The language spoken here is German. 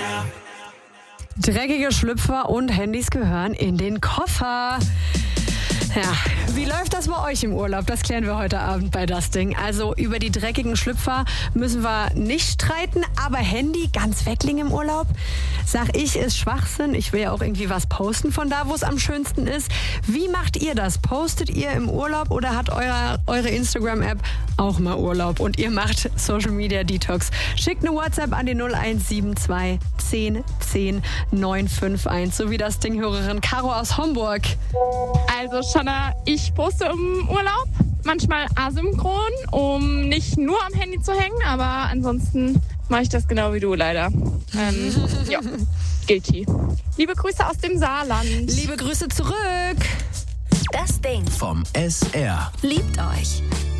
Dreckige Schlüpfer und Handys gehören in den Koffer. Ja, wie läuft das bei euch im Urlaub? Das klären wir heute Abend bei Das Ding. Also über die dreckigen Schlüpfer müssen wir nicht streiten, aber Handy ganz weglegen im Urlaub? Sag ich, ist Schwachsinn. Ich will ja auch irgendwie was posten von da, wo es am schönsten ist. Wie macht ihr das? Postet ihr im Urlaub oder hat eure Instagram-App auch mal Urlaub und ihr macht Social Media Detox? Schickt eine WhatsApp an die 0172 10 10 951, so wie Das Ding-Hörerin Caro aus Homburg. Also Shanna, ich poste im Urlaub, manchmal asynchron, um nicht nur am Handy zu hängen, aber ansonsten mache ich das genau wie du leider. Ja, guilty. Liebe Grüße aus dem Saarland. Liebe Grüße zurück. Das Ding vom SR. liebt euch.